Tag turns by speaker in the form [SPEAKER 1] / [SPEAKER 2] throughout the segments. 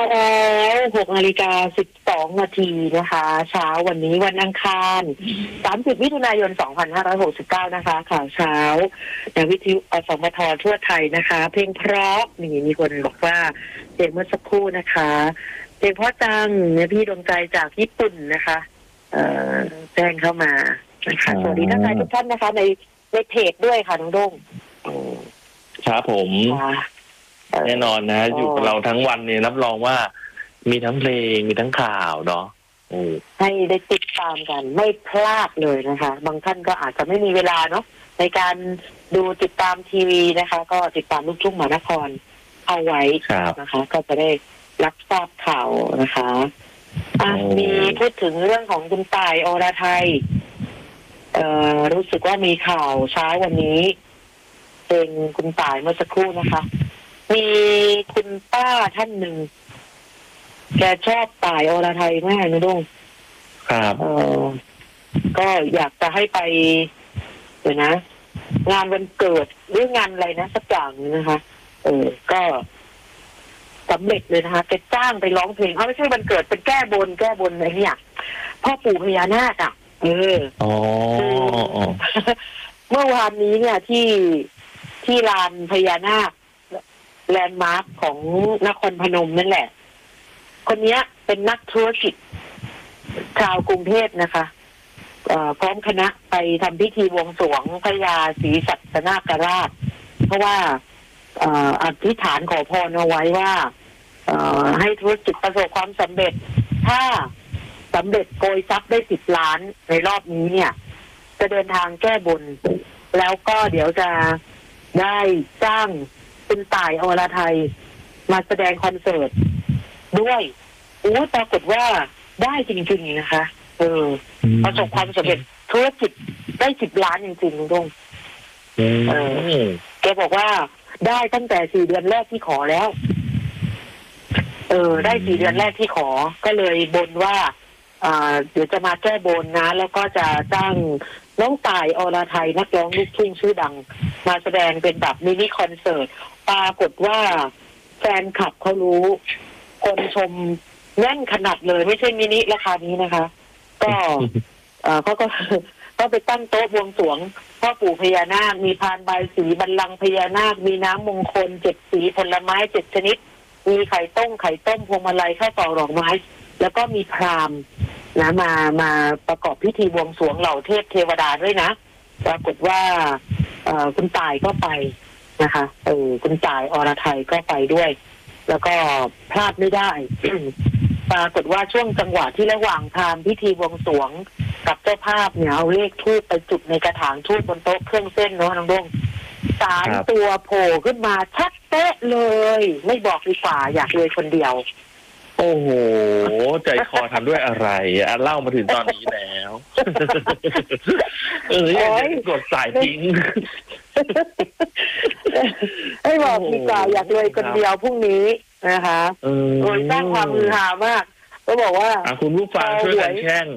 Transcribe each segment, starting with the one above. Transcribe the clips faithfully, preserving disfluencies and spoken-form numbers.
[SPEAKER 1] แล้วหกนาฬิกาสิบสองนาทีนะคะเช้าวันนี้วันอังคารสามสิบมิถุนายนสองพันห้าร้อยหกสิบเก้านะคะข่าวเช้าในวิทยุอสมททั่วไทยนะคะเพลงเพราะนี่มีคนบอกว่าเพลงเมื่อสักครู่นะคะเพลงเพราะจังเนี่ยพี่ดวงใจจากญี่ปุ่นนะคะเอ่อแจ้งเข้ามานะคะสวัสดีท่านทุกท่านนะคะในในเพจด้วยค่ะน้องด้ง
[SPEAKER 2] ครับผมแน่นอนนะอยู่กับเราทั้งวันเนี่ยรับรองว่ามีทั้งเพลงมีทั้งข่าวเนาะ
[SPEAKER 1] ให้ได้ติดตามกันไม่พลาดเลยนะคะบางท่านก็อาจจะไม่มีเวลาเนาะในการดูติดตามทีวีนะคะก็ติดตามลูกทุ่งมหานครเอาไว้นะคะก็จะได้รับทราบข่าวนะคะมีพูดถึงเรื่องของคุณต่ายอรไทยเอ่อรู้สึกว่ามีข่าวเช้าวันนี้เป็นคุณต่ายเมื่อสักครู่นะคะมีคุณป้าท่านหนึ่งแกชอบต่ายอรไทยมากนะดุ้ง
[SPEAKER 2] ครับ
[SPEAKER 1] เออก็อยากจะให้ไปเดี๋ยวนะงานวันเกิดหรืองานอะไรนะสักอย่างนะคะเออก็สำเร็จเลยนะคะแกจ้างไปร้องเพลงเขาไม่ใช่วันเกิดเป็นแก้บนแก้บนอะไรเนี่ยพ่อปู่พญานาคอ่ะเออ
[SPEAKER 2] อ๋อ
[SPEAKER 1] เมื่อวานนี้เนี่ยที่ที่ลานพญานาคแลนด์มาร์คของนครพนมนั่นแหละคนนี้เป็นนักธุรกิจชาวกรุงเทพนะคะพร้อมคณะไปทำพิธีบวงสรวงพญาศรีสัตนาคราชเพราะว่าอธิษฐานขอพรเอาไว้ว่าให้ธุรกิจประสบความสำเร็จถ้าสำเร็จโกยทรัพย์ได้สิบล้านในรอบนี้เนี่ยจะเดินทางแก้บนแล้วก็เดี๋ยวจะได้จ้างคุณต่ายอรไทยมาแสดงคอนเสิร์ตด้วยอู้ปรากฏว่าได้จริงๆนะคะเออประสบความสำเร็จธุรกิจได้สิบล้านจริงๆลุงดงเออแกบอกว่าได้ตั้งแต่สี่เดือนแรกที่ขอแล้วเออได้สี่เดือนแรกที่ขอก็เลยบนว่าอ่าเดี๋ยวจะมาแก้บนนะแล้วก็จะจ้างน้องต่ายอรไทยนักร้องลูกทุ่งชื่อดังมาแสดงเป็นแบบมินิคอนเสิร์ตปรากฏว่าแฟนคลับเขารู้คนชมแน่นขนาดเลยไม่ใช่มินิราคานี้นะคะก็เออเขาก็ก็ไปตั้งโต๊ะบวงสรวงพ่อปู่พญานาคมีพานใบสีบัลลังก์พญานาคมีน้ำมงคลเจ็ดสีผลไม้เจ็ดชนิดมีไข่ต้มไข่ต้มพวงมาลัยข้าวตอกดอกไม้แล้วก็มีพราหมณ์นะมามาประกอบพิธีบวงสรวงเหล่าเทพเทวดาด้วยนะปรากฏว่าเอ่อคุณต่ายก็ไปนะคะเออคุณต่ายอรไทยก็ไปด้วยแล้วก็พลาดไม่ได้ ปรากฏว่าช่วงจังหวะที่ระหว่างทำพิธีบวงสรวงกับเจ้าภาพเนี่ยเอาเลขทูปไปจุดในกระถางทูปบนโต๊ะเครื่องเส้นเนาะน้องดงสามตัวโผล่ขึ้นมาชัดเป๊ะเลยไม่บอกดีกว่าอยากเลยคนเดียว
[SPEAKER 2] โอ้โหใจคอทำด้วยอะไรอ่ะเล่ามาถึงตอนนี้แล้วเออกดสายทิ้ง
[SPEAKER 1] ให้บอกดีกว่าอยากเลยคนเดียวพรุ่งนี้นะคะโดยสร้างความฮือฮามากก็บอกว่า
[SPEAKER 2] คุณผู้ฟังช่วยกันแช่ง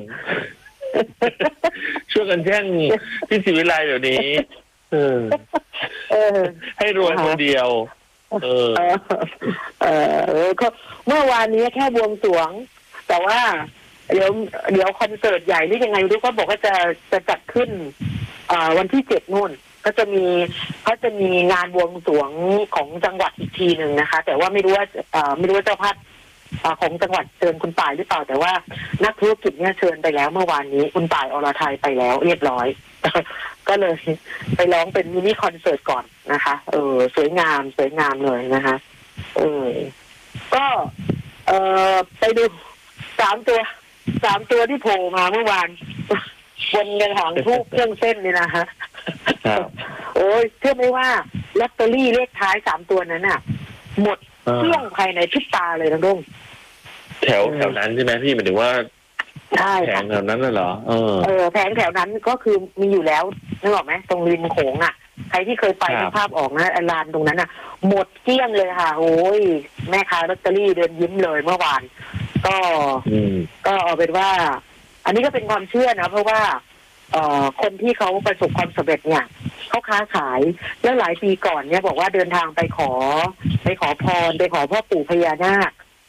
[SPEAKER 2] ช่วยกันแช่งพี่ศิวิไลเดี๋ยวนี้เออให้รวยคนเดียวเออ
[SPEAKER 1] เออเมื่อวานนี้แค่บวงสรวงแต่ว่าเดี๋ยวเดี๋ยวคอนเสิร์ตใหญ่นี่ยังไงดูก็บอกว่าจะจะจัดขึ้นวันที่เจ็ดนู่นก็จะมีเขาจะมีงานบวงสรวงของจังหวัดอีกทีหนึ่งนะคะแต่ว่าไม่รู้ว่าไม่รู้ว่าเจ้าภาพของจังหวัดเชิญคุณต่ายหรือเปล่าแต่ว่านักธุรกิจเนี่ยเชิญไปแล้วเมื่อวานนี้คุณต่ายอรไทยไปแล้วเรียบร้อยก็เลยไปร้องเป็นมินิคอนเสิร์ตก่อนนะคะเออสวยงามสวยงามเลยนะคะเออก็เออไปดูสามตัวสามตัวที่โผล่มาเมื่อวานบนกระถางทูบเครื่องเส้นนี่นะฮะโอ้ยเชื่อไหมว่าลอตเตอรี่เลขท้ายสามตัวนั้นน่ะหมดเกลี้ยงภายในพริบตาเลยนะลุง
[SPEAKER 2] แถวแถวนั้นใช่ไหมพี่หมายถึงว่า
[SPEAKER 1] ใช่
[SPEAKER 2] แผงแถวนั้นน่ะเหรอเออ
[SPEAKER 1] เออแผงแถวนั้นก็คือมีอยู่แล้วนึกออกไหมตรงริมโขงอ่ะใครที่เคยไปภาพออกนะลานตรงนั้นอ่ะหมดเกลี้ยงเลยค่ะโอ้ยแม่ค้าลอตเตอรี่เดินยิ้มเลยเมื่อวานก็ก็เอาเป็นว่าอันนี้ก็เป็นความเชื่อนะเพราะว่าเอ่อคนที่เขาประสบความสำเร็จเนี่ยเขาค้าขายแล้วหลายปีก่อนเนี่ยบอกว่าเดินทางไปขอไปขอพรไปขอพ่อปู่พญานาค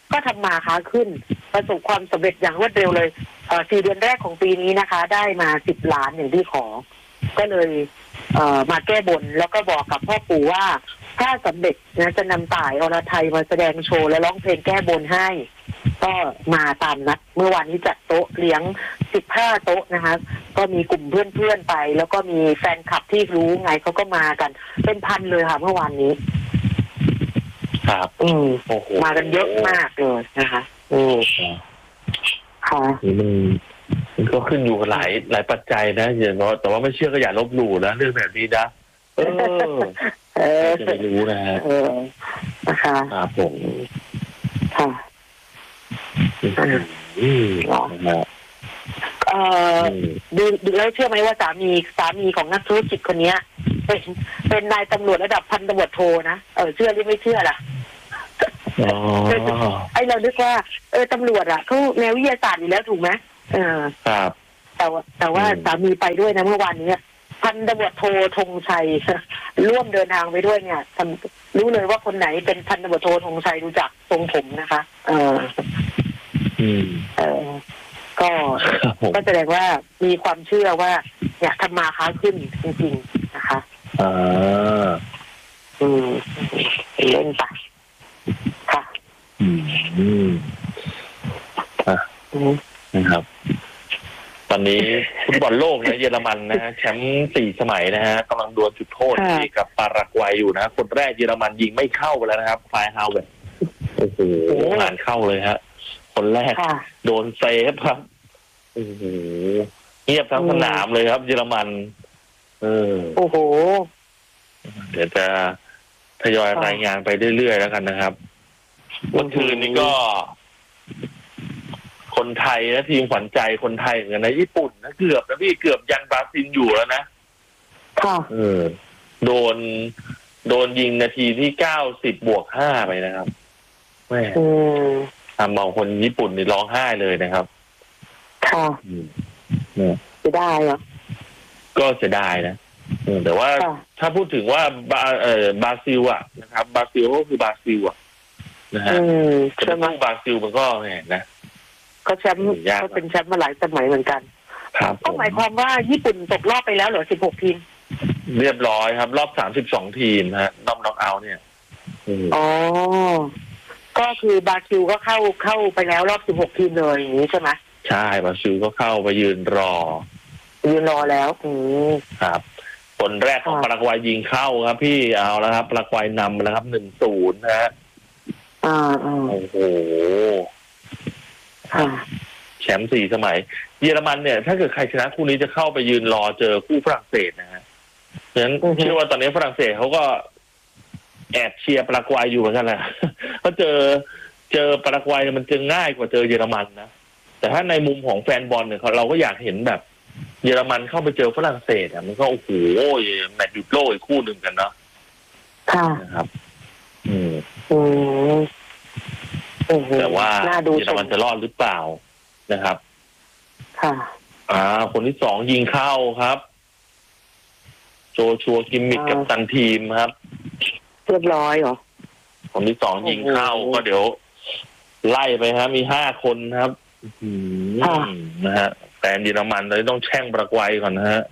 [SPEAKER 1] ก็ทำมาค้าขึ้นประสบความสำเร็จอย่างรวดเร็วเลยเอ่อสี่เดือนแรกของปีนี้นะคะ ได้มาสิบล้านอย่างที่ขอก็เลยเอ่อมาแก้บนแล้วก็บอกกับพ่อปู่ว่าถ้าสำเร็จนะจะนำต่ายอรไทยมาแสดงโชว์และร้องเพลงแก้บนให้ก็มาตามนัดเมื่อวานนี้จัดโต๊ะเลี้ยงสิบห้าโต๊ะนะคะก็มีกลุ่มเพื่อนๆไปแล้วก็มีแฟนคลับที่รู้ไงเขาก็มากันเป็นพันเลยค่ะเมื่อวานนี้
[SPEAKER 2] ครับ
[SPEAKER 1] อืม
[SPEAKER 2] โอ้โห
[SPEAKER 1] มากันเยอะมากเลยนะคะอืมค่ะ
[SPEAKER 2] นี่มันมันก็ขึ้นอยู่กับหลายหลายปัจจัยนะอย่างน้อยแต่ว่าไม่เชื่อก็อย่าลบหลู่นะเรื่องแบบนี้นะเออ
[SPEAKER 1] เออ
[SPEAKER 2] จะไม่รู้นะฮะ
[SPEAKER 1] เออนะคะ
[SPEAKER 2] ครับผม
[SPEAKER 1] ค่ะ
[SPEAKER 2] อืม
[SPEAKER 1] เอ่อดูดูแล้วเชื่อไหมว่าสามีสามีของนักธุรกิจคนนี้เป็นเป็นนายตำรวจระดับพันตำรวจโทนะเออเชื่อหรือไม่เชื่อล่ะไอเรานึกว่าเออตำรวจอ่ะเขาแนววิทยาศาสตร์อยู่แล้วถูกไหมเออ
[SPEAKER 2] ครับ
[SPEAKER 1] แต่ว่าแต่ว่าสามีไปด้วยนะเมื่อวานนี้พันตำรวจโทธงชัยร่วมเดินทางไปด้วยเนี่ยรู้เลยว่าคนไหนเป็นพันตำรวจโทธงชัยดูจากทรงผมนะคะเออเออก็ก็แสดงว่ามีความเชื่อว่าอยากทำมาค้าขึ้นจริงๆนะคะ
[SPEAKER 2] อ่า
[SPEAKER 1] อืมเล่นไปค่ะ
[SPEAKER 2] อืมอ่ะนะครับตอนนี้ฟุตบอลโลกนะเยอรมันนะฮะแชมป์สี่สมัยนะฮะกำลังดวลจุดโทษกับปารากวัยอยู่นะคนแรกเยอรมันยิงไม่เข้าไปแล้วนะครับไฟฮาวเวิร์ดโอ้โหงานเข้าเลยฮะคนแรกโดนเซฟครับโอ้โหเงียบทั้งสนามเลยครับเยอรมันเออ
[SPEAKER 1] โอ้โห
[SPEAKER 2] เดี๋ยวจะทยอยรายงานไปเรื่อยๆแล้วกันนะครับเมื่อคืนนี้ก็คนไทยนะทีมขวัญใจคนไทยเหมือนกันนะญี่ปุ่นนะเกือบนะพี่เกือบยันบราซิลอยู่แล้วนะ
[SPEAKER 1] ค่ะ
[SPEAKER 2] เออโดนโดนยิงนาทีที่เก้าสิบบวกห้าไปนะครับแม่ทำมองคนญี่ปุ่นนี่ร้องไห้เลยนะครับ
[SPEAKER 1] ค่ะจะได้เหรอ
[SPEAKER 2] ก็จะได้นะแต่ว่าถ้าพูดถึงว่าบาเออบราซิลอ่ะนะครับบราซิลก็คือบราซิลอ่ะนะฮะจะต้องบราซิลมันก็แหมนะ
[SPEAKER 1] เขาแชมป์เขาเป็นแชมป์มาหลายสมัยเหมือนกัน
[SPEAKER 2] ครับ
[SPEAKER 1] ก็หมายความว่าญี่ปุ่นตกรอบไปแล้วเหรอสิบหกทีม
[SPEAKER 2] เรียบร้อยครับรอบสามสิบสองทีมฮะรอบน็อกเอาท์เนี่ย
[SPEAKER 1] อ๋อก็คือบราซิลก็เข้าเข้าไปแล้วรอบสิบหกทีมเลยอย่างนี้ใช่ไหม
[SPEAKER 2] ใช่บราซิลก็เข้าไปยืนรอ
[SPEAKER 1] ยืนรอแล้วอืม
[SPEAKER 2] ครับคนแรกของปารากวัยยิงเข้าครับพี่เอาแล้วครับปารากวัยนำแล้วครับหนึ่งศูนย์นะฮะ
[SPEAKER 1] อ่าอ่า
[SPEAKER 2] โอ้โหแชมป์สี่สมัยเยอรมันเนี่ยถ้าเกิดใครชนะคู่นี้จะเข้าไปยืนรอเจอคู่ฝรั่งเศสนะฮะฉะนั้นเชื่อว่าตอนนี้ฝรั่งเศสเขาก็แอบเชียร์ปารากวัยอยู่เหมือนกันแหละเพราะเจอเจอปารากวัยมันจะง่ายกว่าเจอเยอรมันนะแต่ถ้าในมุมของแฟนบอลเนี่ยเราก็อยากเห็นแบบเยอรมันเข้าไปเจอฝรั่งเศสอ่ะมันก็โอ้โหแมตช์หยุดโลกอีกคู่หนึ่งกันเนาะ
[SPEAKER 1] ค่ะ
[SPEAKER 2] นะครับอืม
[SPEAKER 1] อืม
[SPEAKER 2] แต่ว่าเยอรมันจะรอดหรือเปล่านะครับ
[SPEAKER 1] ค่ะ
[SPEAKER 2] อ่าคนที่สองยิงเข้าครับโจชัวกิมมิกกับตันทีมครับ
[SPEAKER 1] เรียบร้อยเหรอ
[SPEAKER 2] คนที่สองยิงเข้าก็เดี๋ยวไล่ไปฮะมีห้าคนครับนะฮะแต่เยอรมันเลยต้องแช่งปารากวัยก่อนนะฮะ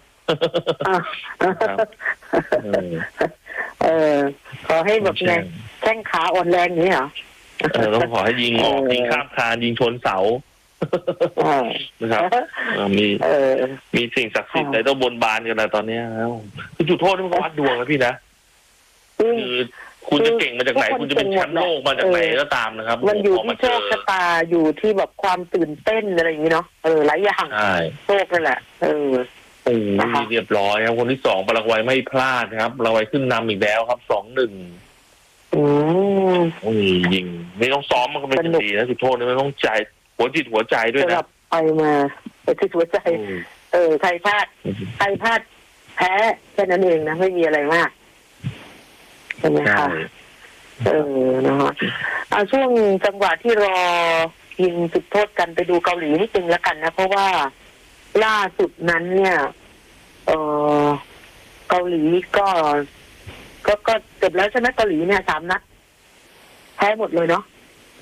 [SPEAKER 1] เออขอให้แบบไงแข้งขาอ่อนแรงนี้เหรอ
[SPEAKER 2] เออต้องขอให้ยิงออกยิงข้ามคานยิงชนเสานะครับมีมีสิ่งศักดิ์สิทธิ์อะไรต้องบนบานกันแล้วตอนนี้แล้วคือจุดโทษมันก็วัดดวงนะพี่นะคือคุณจะเก่งมาจากไหนคุณจะเป็นแชมป์โลกมาจากไหนก็ตามนะครับ
[SPEAKER 1] มันอยู่ที่โชคชะตาอยู่ที่แบบความตื่นเต้นอะไรอย่างนี้เนาะเออหลายอย่างโชคนั่นแหละเออ
[SPEAKER 2] โอ้ยเรียบร้อยครับคนที่สองปารากวัยไม่พลาดครับปารากวัยขึ้นนำอีกแล้วครับสองหนึ่ง
[SPEAKER 1] อืม
[SPEAKER 2] โอ้ยยิงไม่ต้องซ้อมมันก็ไม่ดีนะจุดโทษนี่ไม่ต้องใจหัวจิตหัวใจด้วยนะ
[SPEAKER 1] ไปมาไปจิตหัวใจเออใครพลาดใครพลาดแพ้แค่นั้นเองนะไม่มีอะไรมากใช่ไหมคะเออนะคะเอาช่วงจังหวะที่รอยิงจุดโทษกันไปดูเกาหลีนิดนึงแล้วกันนะเพราะว่าล่าสุดนั้นเนี่ยเออเกาหลีก็ก็ก็จบแล้วใช่ไหมเกาหลีเนี่ยสามนัดแพ้หมดเลยเนาะ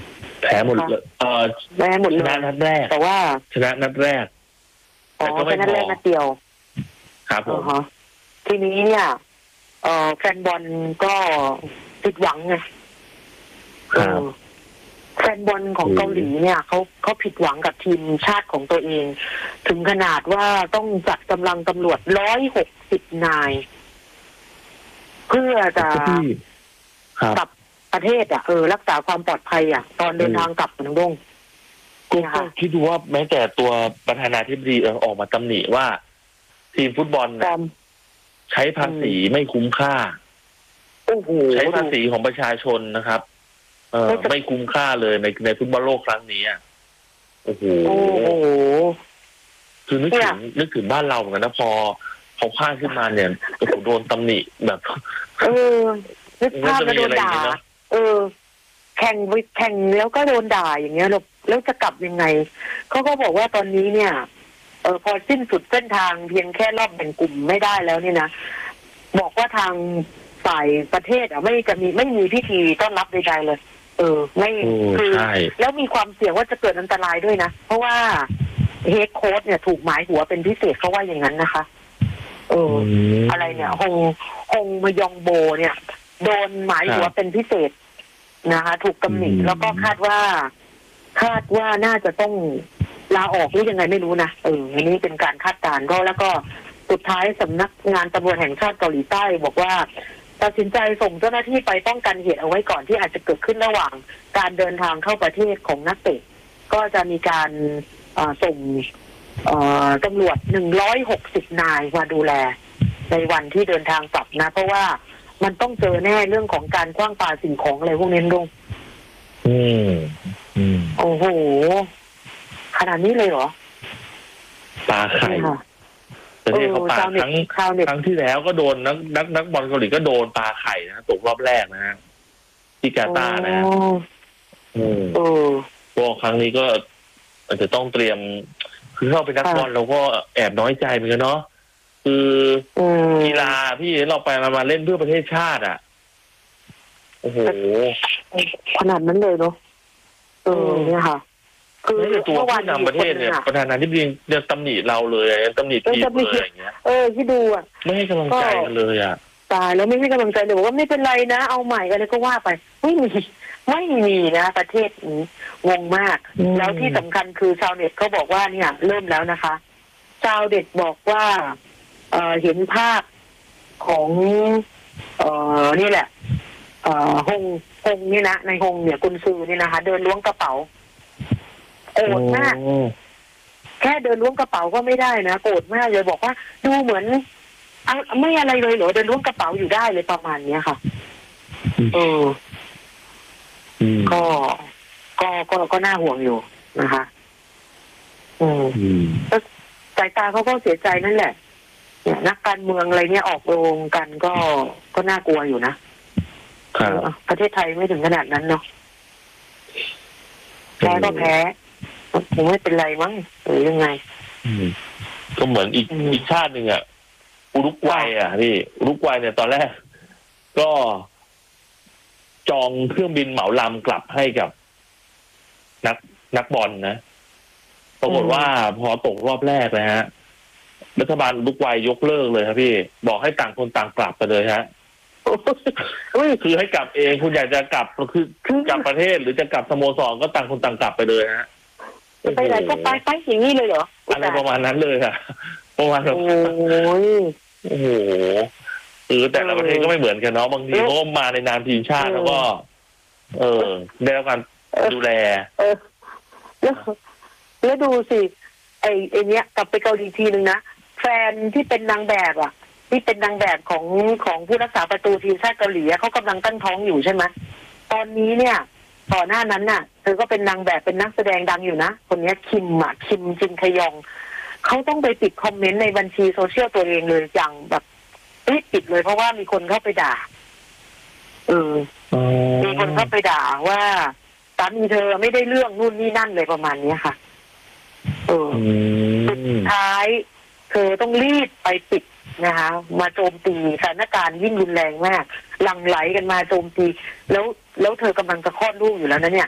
[SPEAKER 2] แพ้หมดเลยเออ
[SPEAKER 1] แพ้หมด
[SPEAKER 2] ช
[SPEAKER 1] เลย
[SPEAKER 2] นะนัดแรก
[SPEAKER 1] แต่ว่า
[SPEAKER 2] ชนะนัดแรก
[SPEAKER 1] อ๋อ
[SPEAKER 2] แต่ก็ไม่
[SPEAKER 1] แค่นัด
[SPEAKER 2] พอ
[SPEAKER 1] แรกนัดเดียว
[SPEAKER 2] ครับผม
[SPEAKER 1] อ๋อฮะทีนี้เนี่ยเอ่อแฟนบอลก็ผิดหวังไง
[SPEAKER 2] ครับ
[SPEAKER 1] แฟนบอลของเกาหลีเนี่ยเขาเขาผิดหวังกับทีมชาติของตัวเอง ถึงขนาดว่าต้องจัดกำลังตำรวจร้อยหกสิบนาย เพื่อจะ
[SPEAKER 2] ครับ
[SPEAKER 1] กลับประเทศอ่ะเออรักษาความปลอดภัยอ่ะ ตอนเดินทางกลับน้องดง
[SPEAKER 2] ก็คิดดูว่าแม้แต่ตัวประธานาธิบดีเออออกมาตำหนิว่า ทีมฟุตบอลเนี่ยใช้ภาษีไม่คุ้มค่า
[SPEAKER 1] โอ้โห
[SPEAKER 2] ใช้ภาษีของประชาชนนะครับ เออไม่คุ้มค่าเลยในในฟุตบอลโลกครั้งนี้อ่ะโอ้โห
[SPEAKER 1] โอ้โห
[SPEAKER 2] คือนึกถึงนึกถึงบ้านเราเหมือนกันนะพอเขาพลาดขึ้นมาเนี่ยโอ้โหโดนตำหนิแบบ
[SPEAKER 1] เออนึกภาพแล้วโดนด่าเออ แข่งไปแข่งแล้วก็โดนด่าอย่างเงี้ยแล้วแล้วจะกลับยังไงเขาก็บอกว่าตอนนี้เนี่ยเออพอสิ้นสุดเส้นทางเพียงแค่รอบแบ่งกลุ่มไม่ได้แล้วเนี่ยนะบอกว่าทางฝ่ายประเทศอ่ะไม่จะมีไม่มีพิธีต้อนรับใดๆเลย เออ ไม่คือแล้วมีความเสี่ยงว่าจะเกิดอันตรายด้วยนะเพราะว่าเฮดโค้ชเนี่ยถูกหมายหัวเป็นพิเศษเขาว่าอย่างนั้นนะคะเอออะไรเนี่ยฮงฮงมยองโบเนี่ย โดนหมายหัวเป็นพิเศษนะคะ ถูกตำหนิแล้วก็คาดว่า คาดว่าน่าจะต้องลาออกหรือยังไงไม่รู้นะเอออันนี้เป็นการคาดการณ์ก็แล้วก็สุดท้ายสำนักงานตำรวจแห่งชาติเกาหลีใต้บอกว่าตัดสินใจส่งเจ้าหน้าที่ไปป้องกันเหตุเอาไว้ก่อนที่อาจจะเกิดขึ้นระหว่างการเดินทางเข้าประเทศของนักเตะก็จะมีการส่งตำรวจหนึ่งร้อยหกสิบนายมาดูแลในวันที่เดินทางกลับนะเพราะว่ามันต้องเจอแน่เรื่องของการคว้างปาสิ่งของอะไรพวกนี้ลง
[SPEAKER 2] อืมอืม
[SPEAKER 1] โอ้โหขนาดนี้เลยเหรอ
[SPEAKER 2] ปาไข่แต่เนี่ยเขาปาครั้งครั้งที่แล้วก็โดนนักนักนักบอลเกาหลีก็โดนปาไข่นะตกรอบแรกนะฮะที่กาตาร์นะฮะอืมก็ครั้งนี้ก็อาจจะต้องเตรียมคือเข้าไปนักบอลเราก็แอบน้อยใจเหมือนกันเนาะคือกีฬาพี่เราไปมาเล่นเพื่อประเทศชาติอ่ะโอ้โห
[SPEAKER 1] ขนาดนั้นเลยเนาะเออเนี่ยค่ะ
[SPEAKER 2] คือตัวผู้นำประเทศเนี่ยประธานาธิบดีจะตำหนิเราเลยตำหนิทีมเลยอย่างเงี้ย
[SPEAKER 1] เออที่ดูอ่ะ
[SPEAKER 2] ไม่ให้กำลังใจเลยอ่ะ
[SPEAKER 1] ตายแล้วไม่ให้กำลังใจเลยบอกว่าไม่เป็นไรนะเอาใหม่กันเลยก็ว่าไปไม่มีไม่มีนะประเทศนี้งงมากแล้วที่สำคัญคือชาวเน็ตเขาบอกว่าเนี่ยเริ่มแล้วนะคะชาวเน็ตบอกว่าเอ่อเห็นภาพของเอ่อนี่แหละเอ่อฮงฮงนี่นะในฮงเนี่ยกุนซือนี่นะคะเดินล้วงกระเป๋าโกรธมากแค่เดินล้วงกระเป๋าก็ไม่ได้นะโกรธมากเลยบอกว่าดูเหมือนเอาไม่อะไรเลยเหรอเดินล้วงกระเป๋าอยู่ได้เลยประมาณเนี้ยค่ะเออก็ก็ก็ก็น่าห่วงอยู่นะคะอืมสายตาเขาก็เสียใจนั่นแหละเนี่ยนักการเมืองอะไรเนี่ยออกโรงกันก็ก็น่ากลัวอยู่นะประเทศไทยไม่ถึงขนาดนั้นเนาะแพ้ก็แพ้คงไม่เป็นไรมั้งหรือยังไง
[SPEAKER 2] ก็เหมือนอีกอีกชาติหนึ่งอ่ะอุรุกวัยอ่ะพี่อุรุกวัยเนี่ยตอนแรกก็จองเครื่องบินเหมาลำกลับให้กับนักนักบอลนะปรากฏว่าพอตกรอบแรกนะฮะรัฐบาลอุรุกวัยยกเลิกเลยครับพี่บอกให้ต่างคนต่างกลับไปเลยฮะคือให้กลับเองคุณอยากจะกลับคือกลับประเทศหรือจะกลับสโมสรก็ต่างคนต่างกลับไปเลยฮะ
[SPEAKER 1] ไปไหนก็ไปไปอย่างนี้เลยเหรอ
[SPEAKER 2] อะไรประมาณนั้นเลยค่ะประมาณแบบโอ้โหคือแต่ละประเทศก็ไม่เหมือนกันเนาะบางทีเขามาในนามทีมชาติแล้วก็เออได้รับการดูแล
[SPEAKER 1] เออแล้วแล้วดูสิไอ้ไอ้เนี้ยกลับไปเกาหลีทีนึงนะแฟนที่เป็นนางแบบอ่ะที่เป็นนางแบบของของผู้รักษาประตูทีมชาติเกาหลีเขากำลังตั้งท้องอยู่ใช่ไหมตอนนี้เนี่ยต่อหน้านั้นน่ะเธอก็เป็นนางแบบเป็นนักแสดงดังอยู่นะคนนี้คิมอ่ะคิมจินคยองเขาต้องไปปิดคอมเมนต์ในบัญชีโซเชียลตัวเองเลยอย่างแบบรีบปิดเลยเพราะว่ามีคนเข้าไปด่าเออมีคนเข้าไปด่าว่าสามีเธอไม่ได้เรื่องนู่นนี่นั่นเลยประมาณนี้ค่ะเออสุดท้ายเธอต้องรีบไปปิดนะคะมาโจมตีสถานการณ์ยิ่งรุนแรงมากหลั่งไหลกันมาโจมตีแล้วแล้วเธอกำลังจะคลอดลูกอยู่แล้วนะเนี่ยเ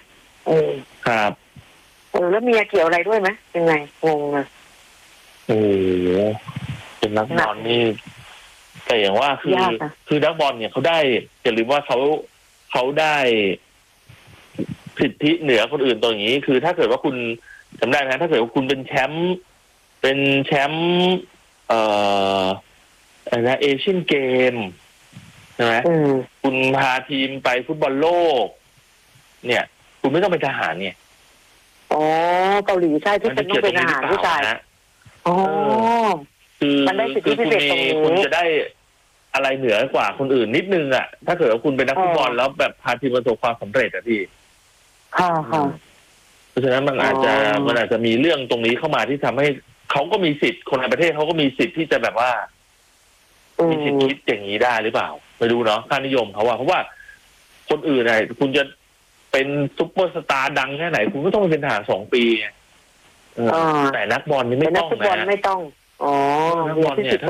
[SPEAKER 1] เออ
[SPEAKER 2] ครับ
[SPEAKER 1] เออแล้วเมียเกี่ยวอะไรด้วยไหมยังไงงงอะ
[SPEAKER 2] โอ้โหเป็นนักบอลนี่แต่อย่างว่าคือย
[SPEAKER 1] ากนะ
[SPEAKER 2] คือนักบอลเนี่ยเขาได้อย่าลืมว่าเขาเขาได้สิทธิเหนือคนอื่นตัวอย่างนี้ คือถ้าเกิดว่าคุณจำได้ไหมถ้าเกิดว่าคุณเป็นแชมป์เป็นแชมป์เอ่ออะไรนะเอเชียนเกมใช่ไหม
[SPEAKER 1] อืม
[SPEAKER 2] คุณพาทีมไปฟุตบอลโลก เนี่ย คุณไม่ต้องเป็นทหารเนี่ย
[SPEAKER 1] อ๋อเกาหลีใช่ที่เป็นต้องเป็นทหารผู้ชาย
[SPEAKER 2] นะ
[SPEAKER 1] อ๋อ
[SPEAKER 2] คือ
[SPEAKER 1] มันได้สิทธิ
[SPEAKER 2] คือ
[SPEAKER 1] พิ
[SPEAKER 2] คุณ
[SPEAKER 1] เศษ
[SPEAKER 2] มี
[SPEAKER 1] ตรงนี้
[SPEAKER 2] คุณจะได้อะไรเหนือกว่าคนอื่นนิดนึงอ่ะ ถ้าเกิดว่าคุณเป็นนักฟุตบอล
[SPEAKER 1] อ๋อ
[SPEAKER 2] แล้วแบบพาทีมประสบความสำเร็จอะพี่
[SPEAKER 1] ค่ะค่ะ
[SPEAKER 2] เพราะฉะนั้นมันอาจจะ
[SPEAKER 1] อ๋อ
[SPEAKER 2] มันอาจจะมีเรื่องตรงนี้เข้ามาที่ทำให้เขาก็มีสิทธิ์คนในประเทศเขาก็มีสิทธิ์ที่จะแบบว่า
[SPEAKER 1] อื
[SPEAKER 2] มีสิทธิ์
[SPEAKER 1] ม
[SPEAKER 2] คิดอย่างนี้ได้หรือเปล่าไม่รู้เนาะค่านิยมเขาว่าเพราะว่าคนอื่นไงคุณจะเป็นซุปเปอร์สตาร์ดังแค่ไหน คุณก็ต้องเป็นทหารสองปีไงเออ
[SPEAKER 1] อ่า
[SPEAKER 2] แต่นักบอลนี่ไม่
[SPEAKER 1] แต่นั
[SPEAKER 2] ต้
[SPEAKER 1] ก
[SPEAKER 2] อง
[SPEAKER 1] ฟุตบอล
[SPEAKER 2] นะ
[SPEAKER 1] ไม่ต้อง อ๋อ
[SPEAKER 2] นักบอลเนี่ย